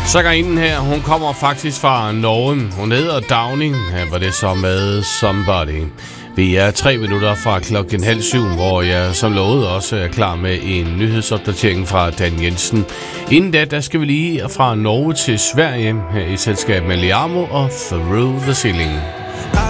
Sangerinden her, hun kommer faktisk fra Norge. Hun hedder Downing. Her var det så med Somebody. Vi er 3 minutter fra 6:30, hvor jeg som lovet også er klar med en nyhedsopdatering fra Dan Jensen. Inden da, der skal vi lige fra Norge til Sverige her i selskab med Liamo og Through the Ceiling.